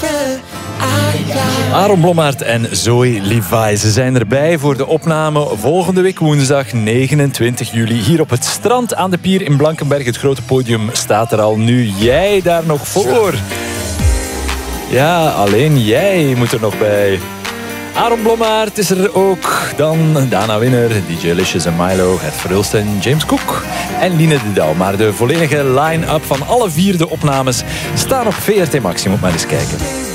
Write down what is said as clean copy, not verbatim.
Aaron Blommaert en Zoe Levi. Ze zijn erbij voor de opname volgende week woensdag 29 juli. Hier op het strand aan de pier in Blankenberg. Het grote podium staat er al. Nu jij daar nog voor. Ja, alleen jij moet er nog bij. Aaron Blommaert is er ook. Dan Dana Winner, DJ Licious en Milo, Gert Verhulst en James Cook. En Line de Douw. Maar de volledige line-up van alle 4 de opnames staan op VRT Max. Je moet maar eens kijken.